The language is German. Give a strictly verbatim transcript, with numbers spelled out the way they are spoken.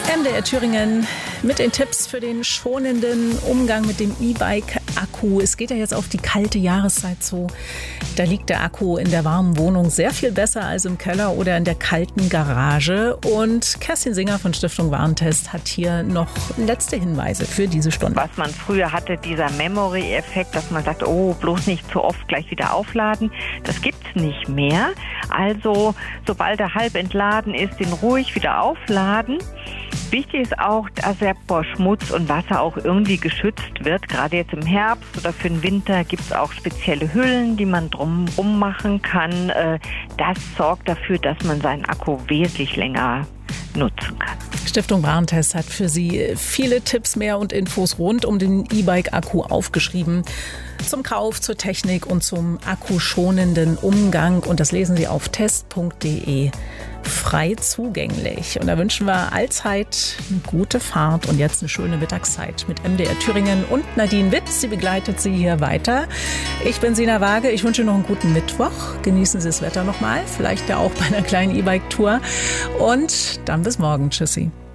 M D R Thüringen mit den Tipps für den schonenden Umgang mit dem E-Bike-Akku. Es geht ja jetzt auf die kalte Jahreszeit zu. Da liegt der Akku in der warmen Wohnung sehr viel besser als im Keller oder in der kalten Garage. Und Kerstin Singer von Stiftung Warentest hat hier noch letzte Hinweise für diese Stunde. Was man früher hatte, dieser Memory-Effekt, dass man sagt, oh, bloß nicht zu oft gleich wieder aufladen, das gibt's nicht mehr. Also, sobald er halb entladen ist, den ruhig wieder aufladen. Wichtig ist auch, dass er vor Schmutz und Wasser auch irgendwie geschützt wird. Gerade jetzt im Herbst oder für den Winter gibt es auch spezielle Hüllen, die man drumherum machen kann. Das sorgt dafür, dass man seinen Akku wesentlich länger nutzen kann. Stiftung Warentest hat für Sie viele Tipps mehr und Infos rund um den E-Bike-Akku aufgeschrieben. Zum Kauf, zur Technik und zum akkuschonenden Umgang. Und das lesen Sie auf test punkt de frei zugänglich. Und da wünschen wir allzeit eine gute Fahrt und jetzt eine schöne Mittagszeit mit M D R Thüringen und Nadine Witt. Sie begleitet Sie hier weiter. Ich bin Sina Waage. Ich wünsche noch einen guten Mittwoch. Genießen Sie das Wetter nochmal. Vielleicht ja auch bei einer kleinen E-Bike-Tour. Und dann bis morgen. Tschüssi.